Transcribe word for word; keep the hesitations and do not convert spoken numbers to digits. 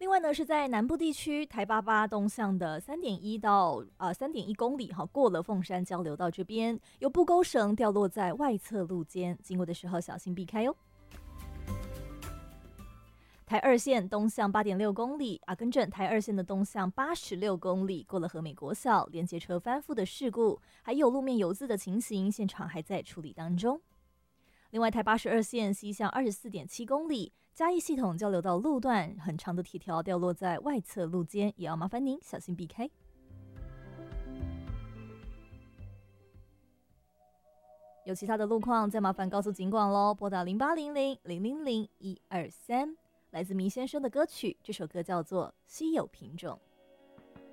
另外呢，是在南部地区台八八东向的三点一到呃三点一公里哈，过了凤山交流道这边有布钩绳掉落在外侧路肩，经过的时候小心避开哦。台二线东向八点六公里啊，更正台二线的东向八十六公里，过了和美国小连接车翻覆的事故，还有路面油渍的情形，现场还在处理当中。另外，台八十二线西向二十四点七公里，嘉义系统交流道路段很长的铁条掉落在外侧路肩，也要麻烦您小心避开。有其他的路况，再麻烦告诉警广喽，拨打零八零零零零零一二三。来自迷先生的歌曲，这首歌叫做《稀有品种》。